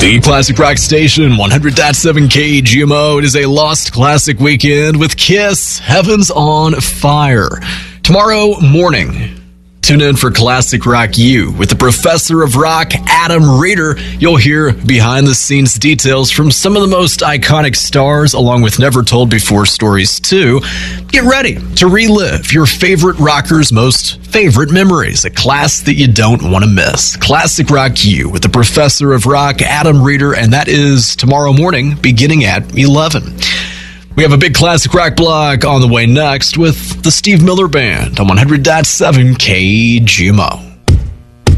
The Classic Rock Station, 100.7 KGMO. It is a Lost Classic weekend with Kiss, Heaven's on Fire. Tomorrow morning, tune in for Classic Rock U with the professor of rock, Adam Reeder. You'll hear behind-the-scenes details from some of the most iconic stars, along with never-told-before stories, too. Get ready to relive your favorite rockers' most favorite memories, a class that you don't want to miss. Classic Rock U with the professor of rock, Adam Reeder, and that is tomorrow morning, beginning at 11. We have a big classic rock block on the way next with the Steve Miller Band on 100.7 KGMO.